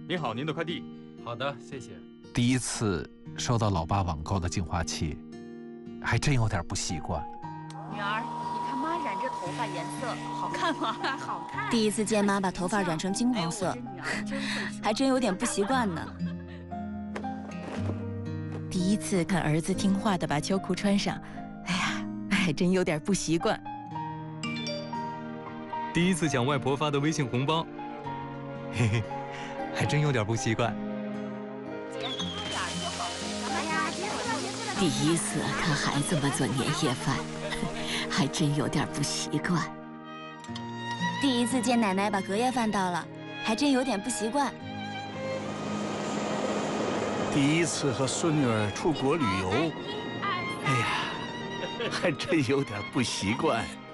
您好，您的快递。 好的，谢谢。 第一次收到老爸网购的净化器，还真有点不习惯。 女儿，你看妈染这头发颜色好看吗？好看。 第一次见妈把头发染成金黄色，还真有点不习惯呢。 第一次看儿子听话的把秋裤穿上，哎呀，还真有点不习惯。 第一次抢外婆发的微信红包，嘿嘿，还真有点不习惯。 第一次看孩子们做年夜饭，还真有点不习惯。 第一次见奶奶把隔夜饭倒了，还真有点不习惯。 第一次和孙女儿出国旅游，哎呀，还真有点不习惯。